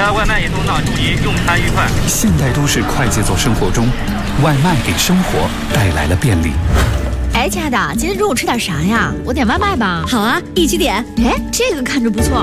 的外卖一通呢，祝您用餐愉快。 现代都市快节奏生活中，外卖给生活带来了便利。 哎，亲爱的，今天中午吃点啥呀？我点外卖吧。 好啊，一起点。 哎，这个看着不错。